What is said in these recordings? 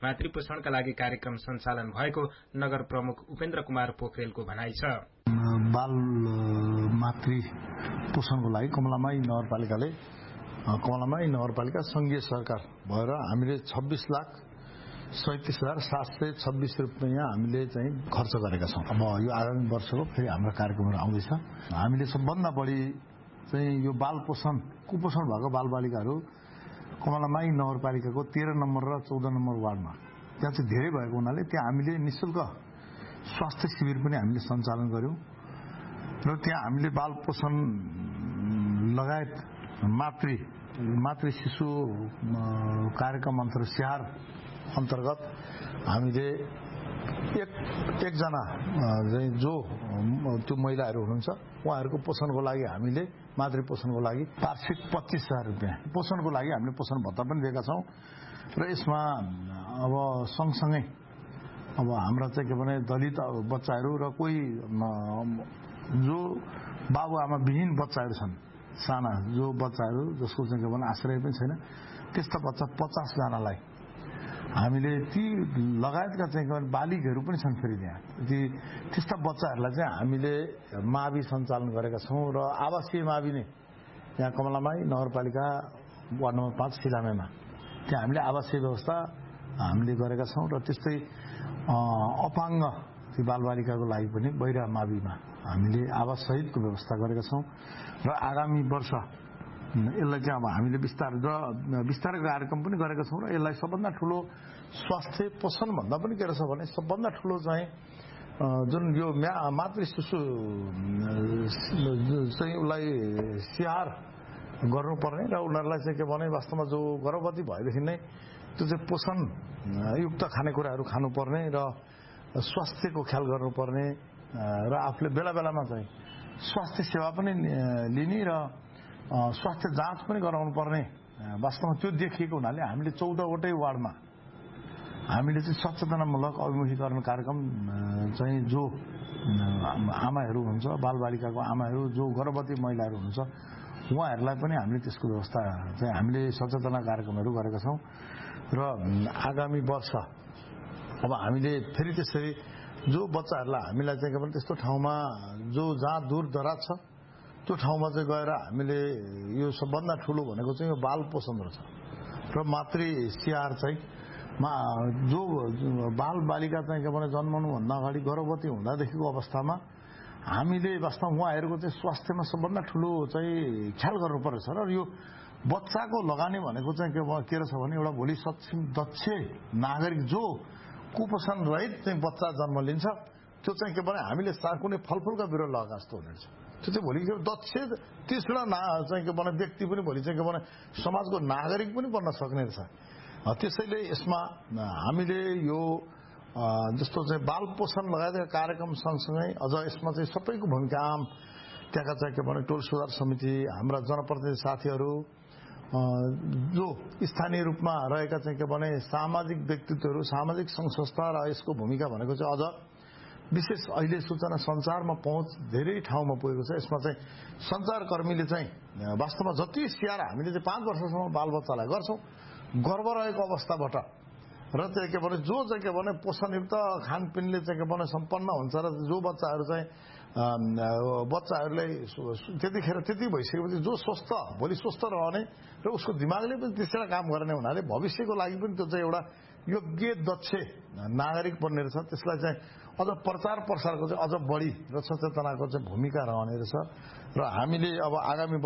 मातृ पोषणका लागि कार्यक्रम सञ्चालन भएको नगर प्रमुख उपेन्द्र कुमार पोखरेलको भनाइ छ। बाल मातृ पोषणको लागि कमलामाई नगरपालिका संघीय सरकार भएर हामीले 26,37,726 रुपियाँ हामीले चाहिँ खर्च गरेका छौं। अब यो आगामी वर्षको फेरि हाम्रो कार्यक्रमहरू आउँदैछ। हामीले सबभन्दा बढी चाहिँ यो बाल पोषण कुपोषण भएको बालबालिकाहरू कमलामाई नगरपालिकाको 13 नम्बर र 14 नम्बर वार्डमा त्यहाँ चाहिँ धेरै भएको हुनाले त्यहाँ हामीले निशुल्क स्वास्थ्य शिविर पनि हामीले सञ्चालन गर्यौं र त्यहाँ हामीले बाल पोषण लगायत मातृ शिशु कार्यक्रम स्याहार अन्तर्गत हामीले एकजना जो त्यो महिलाहरू हुनुहुन्छ उहाँहरूको पोषणको लागि हामीले मातृ पोषणको लागि वार्षिक 25,000 रुपियाँ पोषणको लागि हामीले पोषण भत्ता पनि दिएका छौं र यसमा अब सँगसँगै अब हाम्रा चाहिँ के भने दलित बच्चाहरू र कोही जो बाबुआमा विहीन बच्चाहरू छन् साना जो बच्चाहरू जसको चाहिँ के भने आश्रय पनि छैन त्यस्ता बच्चा 50 जनालाई हामीले ती लगायतका चाहिँ बालिगहरू पनि छन् फेरि त्यहाँ त्यस्ता बच्चाहरूलाई चाहिँ हामीले मावि सञ्चालन गरेका छौं र आवासीय मावि नै यहाँ कमलामाई नगरपालिका वार्ड नम्बर 5 सिलामेमा त्यहाँ हामीले आवासीय व्यवस्था हामीले गरेका छौं र त्यस्तै अपाङ्ग ती बालबालिकाको लागि पनि बहिरा माविमा हामीले आवास सहितको व्यवस्था गरेका छौं र आगामी वर्ष यसलाई चाहिँ अब हामीले विस्तार कार्यक्रम पनि गरेका छौं र यसलाई सबभन्दा ठूलो स्वास्थ्य पोषण भन्दा पनि के रहेछ भने सबभन्दा ठूलो चाहिँ जुन यो मातृ शिशु चाहिँ उसलाई स्याहार गर्नुपर्ने र उनीहरूलाई चाहिँ के भने वास्तवमा जो गर्भवती भएदेखि नै त्यो चाहिँ पोषण युक्त खानेकुराहरू खानुपर्ने र स्वास्थ्यको ख्याल गर्नुपर्ने र आफूले बेला बेलामा चाहिँ स्वास्थ्य सेवा पनि लिने र स्वास्थ्य जाँच पनि गराउनु पर्ने वास्तवमा त्यो देखिएको हुनाले हामीले 14 वटै वार्डमा हामीले चाहिँ सचेतनामूलक अभिमुखीकरण कार्यक्रम चाहिँ जो आमाहरू हुनुहुन्छ बालबालिकाको आमाहरू जो गर्भवती महिलाहरू हुनुहुन्छ उहाँहरूलाई पनि हामीले त्यसको व्यवस्था चाहिँ हामीले सचेतना कार्यक्रमहरू गरेका छौं र आगामी वर्ष अब हामीले फेरि त्यसरी जो बच्चाहरूलाई हामीलाई चाहिँ के भने त्यस्तो ठाउँमा जो जहाँ दूर दराज छ त्यो ठाउँमा चाहिँ गएर हामीले यो सबभन्दा ठूलो भनेको चाहिँ यो बाल पोषण रहेछ र मातृ स्याहार चाहिँ जो बाल बालिका चाहिँ के भने जन्मनु भन्दा अगाडि गर्भवती हुँदादेखिको अवस्थामा हामीले वास्तवमा उहाँहरूको चाहिँ स्वास्थ्यमा सबभन्दा ठूलो चाहिँ ख्याल गर्नुपर्छ र यो बच्चाको लगानी भनेको चाहिँ के रहेछ भने एउटा भोलि सक्षम दक्ष नागरिक जो कुपोषण रहित चाहिँ बच्चा जन्म लिन्छ त्यो चाहिँ के भने हामीले कुनै फलफुलका बिरुवा लगाएको जस्तो हुनेछ त्यो चाहिँ भोलि दक्ष तीक्ष्ण चाहिँ के भने व्यक्ति पनि भोलि चाहिँ के भने समाजको नागरिक पनि बन्न सक्ने रहेछ। त्यसैले यसमा हामीले यो जस्तो चाहिँ बाल पोषण लगायतका कार्यक्रम सँगसँगै अझ यसमा चाहिँ सबैको भूमिका आम त्यहाँका चाहिँ के भने टोल सुधार समिति हाम्रा जनप्रतिनिधि साथीहरू जो स्थानीय रूपमा रहेका चाहिँ के भने सामाजिक व्यक्तित्वहरू सामाजिक संघ संस्था र यसको भूमिका भनेको चाहिँ अझ विशेष अहिले सूचना सञ्चारमा पहुँच धेरै ठाउँमा पुगेको छ। यसमा चाहिँ सञ्चारकर्मीले चाहिँ वास्तवमा जति स्याहार हामीले चाहिँ 5 वर्षसम्म बालबच्चालाई गर्छौं गर्भ रहेको अवस्थाबाट र चाहिँ के भने जो चाहिँ के भने पोषणयुक्त खानपिनले चाहिँ के भने सम्पन्न हुन्छ र जो बच्चाहरू चाहिँ बच्चाहरूलाई त्यतिखेर त्यति भइसकेपछि जो स्वस्थ भोलि स्वस्थ रहने र उसको दिमागले पनि त्यसरी काम गर्ने हुनाले भविष्यको लागि पनि त्यो चाहिँ एउटा योग्य दक्ष नागरिक बन्ने रहेछ। त्यसलाई चाहिँ अझ प्रचार प्रसारको चाहिँ अझ बढी र सचेतनाको चाहिँ भूमिका रहने रहेछ र हामीले अब आगामी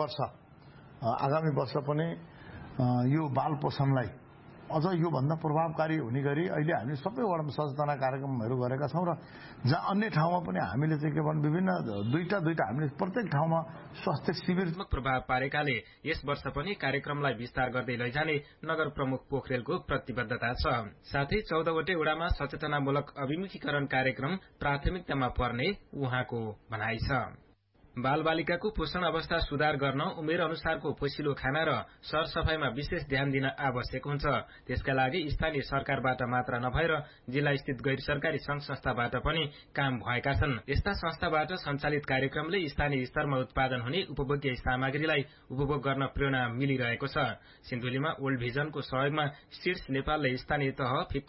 वर्ष पनि यो बाल पोषणलाई अझ यो भन्दा प्रभावकारी हुने गरी अहिले हामीले सबै वडामा सचेतना कार्यक्रमहरू गरेका छौं र जहाँ अन्य ठाउँमा पनि हामीले चाहिँ के भन्छ विभिन्न दुईटा हामीले प्रत्येक ठाउँमा स्वास्थ्य शिविर प्रभाव पारेकाले यस वर्ष पनि कार्यक्रमलाई विस्तार गर्दै लैजाने नगर प्रमुख पोखरेलको प्रतिबद्धता छ। साथै 14 वटै वडामा सचेतनामूलक अभिमुखीकरण कार्यक्रम प्राथमिकतामा पर्ने उहाँको भनाइ छ। बालबालिकाको पोषण अवस्था सुधार गर्न उमेर अनुसारको पोषिलो खाना र सरसफाईमा विशेष ध्यान दिन आवश्यक हुन्छ। त्यसका लागि स्थानीय सरकारबाट मात्र नभएर जिल्ला स्थित गैर सरकारी संघ संस्थाबाट पनि काम भएका छन्। यस्ता संस्थाबाट सञ्चालित कार्यक्रमले स्थानीय स्तरमा उत्पादन हुने उपभोग्य सामग्रीलाई उपभोग गर्न प्रेरणा मिलिरहेको छ। सिन्धुलीमा वर्ल्ड भिजनको सहयोगमा सीड्स नेपालले स्थानीय तह